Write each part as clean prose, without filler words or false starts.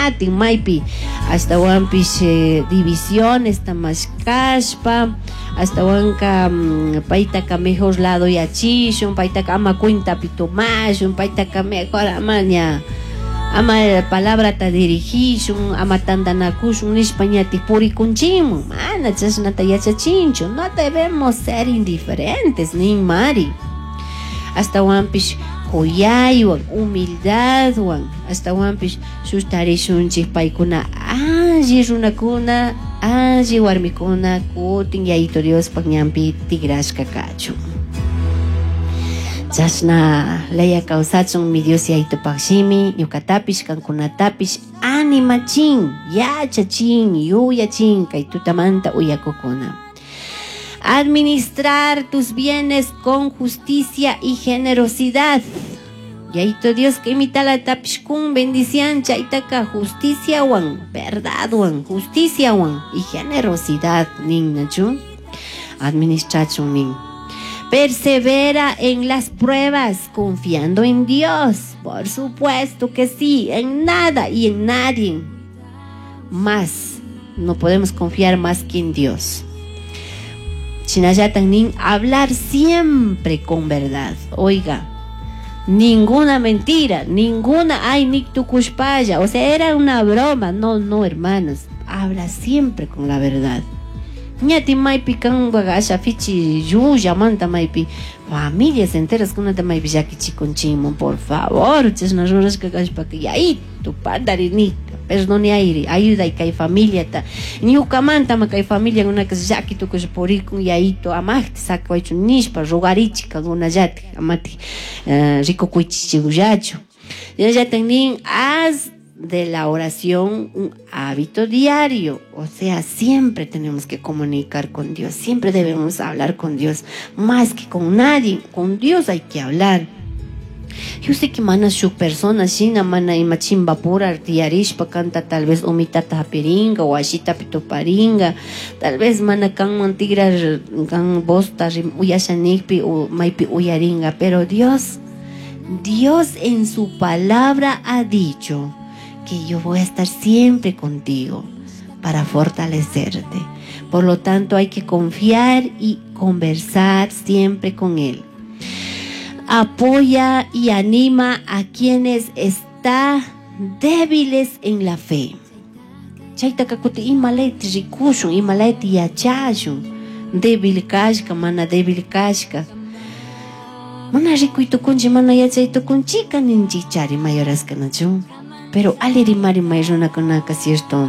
ñatin maypi hasta wanpish divisiones tamashkashpa hasta wanka paitaka mejor lado yachishun paitaka ama cuentapi tomashun paitaka mejor amaña ama palabra ta dirigishun ama tandanakushun nishpa ñatik purikunchimun mana chashnata yachachinchu no debemos ser indiferentes nin mari hasta wanpish kuyaywan humildadwan hasta wanpish sustarishunchik paykuna alli runakuna alli warmikuna kutin yayito Diospak ñanpi tigrashka kachun chashna laya kawsachun mi Dios yayitupakshimi ñukatapish kankunatapish animachin yachachin yuyachin kay tutamanta uyakukuna. Administrar tus bienes con justicia y generosidad. Yayito Dios que imita la tapishkun bendición chaitaka justicia wan, verdad wan, justicia wan y generosidad nin nachu. Administración nin. Persevera en las pruebas confiando en Dios. Por supuesto que sí, en nada y en nadie más. No podemos confiar más que en Dios. Chinayatan nin hablar siempre con verdad. Oiga, ninguna mentira, ninguna ay niktukushpaya. O sea, era una broma. No, hermanos. Habla siempre con la verdad. Ñati maypi kan wagasha fichi yuya manta maypi familias enteras kunata maypi llakichikunchimun por favor chasna rurashka kashpa yayito pandarinita perdone aire ayuda kay familiata ñukamanta ma kay familia kunakas llakitukush purikun yayito amaqti sakwaychu nishpa rugarichik kankunallati amati rikukuychichikullachu yallatan nin haz de la oración un hábito diario, o sea, siempre tenemos que comunicar con Dios, siempre debemos hablar con Dios, más que con nadie, con Dios hay que hablar. Yo sé que mana su persona shina mana imachimba pura artiarishpa canta tal vez umitata piringa o ashita pitoparinga, tal vez mana kan mantigra kan bosta uyashanikpi o maipi uyaringa, pero Dios en su palabra ha dicho que yo voy a estar siempre contigo para fortalecerte. Por lo tanto, hay que confiar y conversar siempre con Él. Apoya y anima a quienes están débiles en la fe. Chaitakakuti imaleti rikushun, imaleti yachashun, débil kashka, mana débil kashka. Mana rikuitukunchi, mana yachaytukunchika ninchichari mayoraskanachun. Pero alirimari mayruna kunaka cierto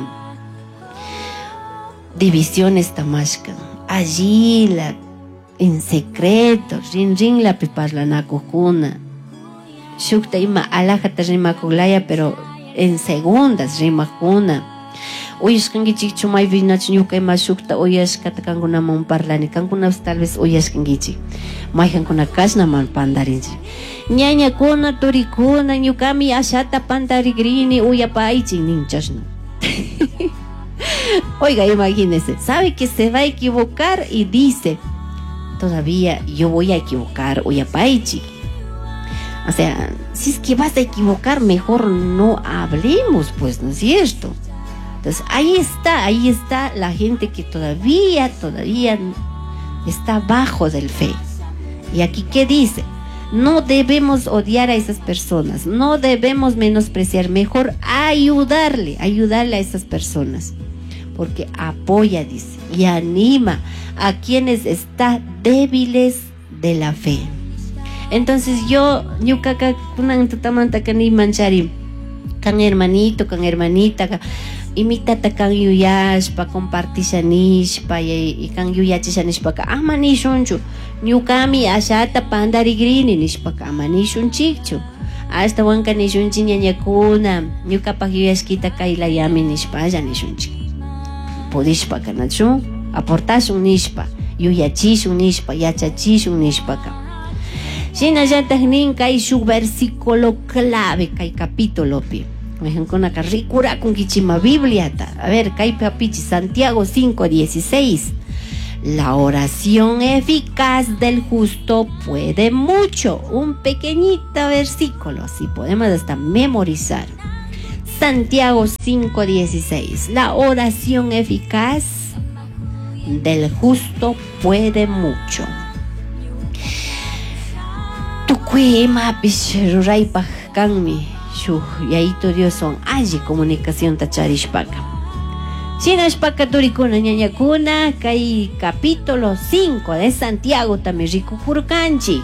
divisiones tamashka allí la en secreto rin la piparlanakukuna shukta ima alajata rimakulaya pero en segundas rimakuna uyashkangichik chumay vinach ñuka ima shukta uyashkata kankunaman parlani kankunapas tal vez uyashkangichik mayjankuna kashnaman pandarinchik ñañakuna turikuna ñukami ashata pandarigrini uyapaychik ninchashna. Oiga, imagínese, sabe que se va a equivocar y dice todavía yo voy a equivocar uyapaychik. O sea, si es que vas a equivocar mejor no hablemos, pues, ¿no es cierto? Entonces ahí está la gente que todavía está bajo del fe. Y aquí ¿qué dice? No debemos odiar a esas personas, no debemos menospreciar, mejor ayudarle a esas personas, porque apoya, dice, y anima a quienes están débiles de la fe. Entonces yo ñukaka kunan tutamanta kani manchari kan hermanito, kan hermanita, imitata kan yuyashpa, compartishanishpa y kan yuyachishanishpa amanishunchu ñukami ashata pandarigrini nishpaka amanishunchikchu hasta wanka nishunchi ñañakuna ñukapak yuyashkita kaylayami nishpalla nishunchik pudishpaka nachu aportashun nishpa yuyachishun nishpa yachachishun nishpaka shinallatak nin kay shuk versículo clave kay capítulopi mejankunaka rikurakun kichima Bibliata. A ver, kay papichi Santiago 5:16. La oración eficaz del justo puede mucho. Un pequeñito versículo, si podemos hasta memorizar. Santiago 5:16. La oración eficaz del justo puede mucho. Tukui mapis ruraypaq kanmi shuk yayito Dios son allí comunicación tacharishpaka. Chinashpaka turikuna ñañakuna kay capítulo 5 de Santiago también rikukurkanchi.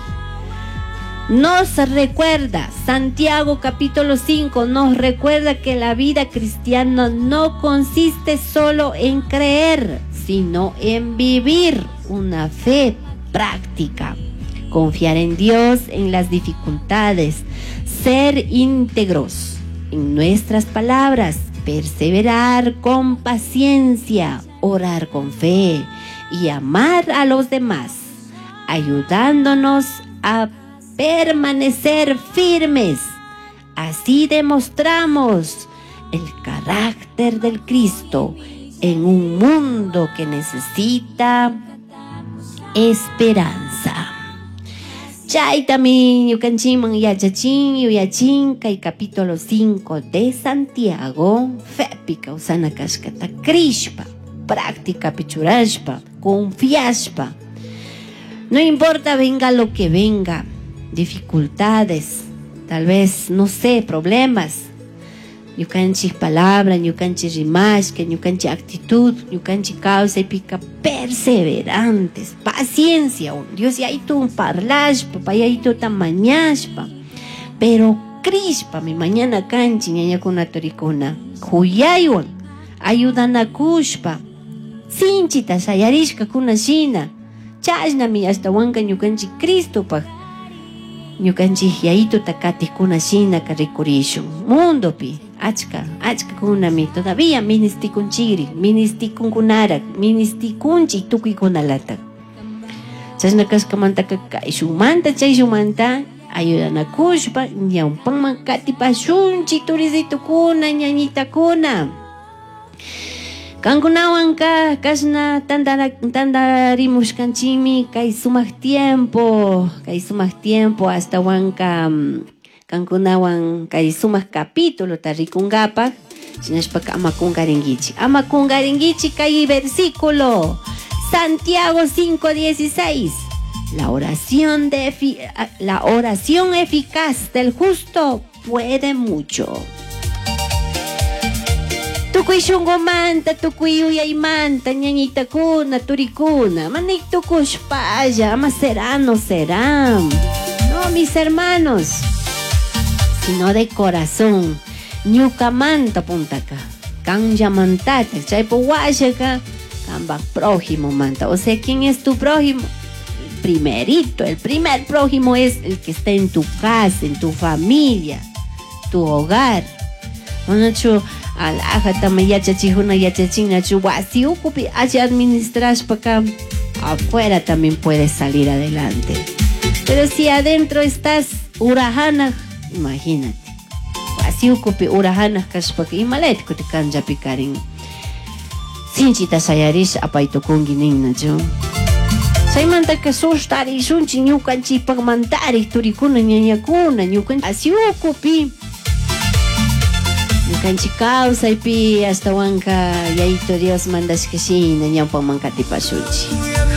Nos recuerda, Santiago capítulo 5 nos recuerda que la vida cristiana no consiste solo en creer, sino en vivir una fe práctica. Confiar en Dios en las dificultades, ser íntegros en nuestras palabras, perseverar con paciencia, orar con fe y amar a los demás, ayudándonos a permanecer firmes. Así demostramos el carácter del Cristo en un mundo que necesita esperanza. Chaitami yukanchiman yachachin yuyachin kay capítulo 5 de Santiago fepica usana kashkata krishpa práctica pichurashpa confiashpa. No importa venga lo que venga, dificultades, tal vez, no sé, problemas. Yukanchik palabra, yukanchik rimashka, yukanchik actitud, yukanchik causa y pica perseverantes, paciencia. Dios ya tú parlashpa, ya tú tamañashpa, pero crispa mi mañana canchi ñaña kuna toricuna, huyaywan, ayudan a kushpa, sinchita sayarishka kuna shina, chashna mi hasta wanka yukanchik Cristo pa. Ñukanchik yayito takati kuna shina karikurishu mundo pi achka kunami todavía ministikunchiri ministikunkunarak ministikunchi tukuykunalata chashna kashkamanta kaishumanta chayshumanta ayudanakushpa ñawpanman katipashunchi turisitukuna ñañitakuna kankunawanka kashna tandarimushkanchimi kay sumak tiempo hasta wanka kankunawan kay sumak capítulo tarikungapa shinashpaka amakungaringichi kay versículo Santiago 5:16. La oración eficaz del justo puede mucho. Tukuy shungumanta, tukuy uyaymanta, ñañitakuna, turikuna, manik tukushpaya, ama será, no será. No, mis hermanos, sino de corazón. Ñukamanta puntaka, kanyamantata, chaypo washaka, kamba prójimo manta. O sea, ¿quién es tu prójimo? El primer prójimo es el que está en tu casa, en tu familia, tu hogar. Onachu alaja tama yachachijuna yachachinachu wasi ukupi así administrashpa acá afuera también puedes salir adelante. Pero si adentro estás urajana, imagínate. Wasi ukupi urajana kashpaka imaletko te kanja pikarin. Sinchita sayarish apaitukungi ninnachu. Saymanta que sustari shunchi ñukanchi pagmantari turikuna ñañakuna ñukanchi así ukupi. Ñukanchi kawsaypi hasta wanka yayito Dios mandashkashina ñawpan mankatipashunchi.